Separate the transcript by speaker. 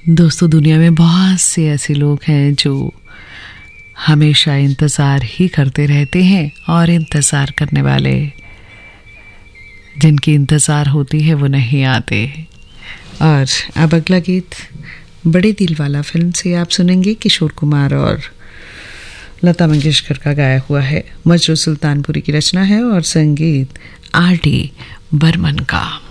Speaker 1: दोस्तों, दुनिया में बहुत से ऐसे लोग हैं जो हमेशा इंतज़ार ही करते रहते हैं और इंतज़ार करने वाले जिनकी इंतज़ार होती है वो नहीं आते। और अब अगला गीत बड़े दिल वाला फिल्म से आप सुनेंगे। किशोर कुमार और लता मंगेशकर का गाया हुआ है। मजरू सुल्तानपुरी की रचना है और संगीत आर डी बर्मन का।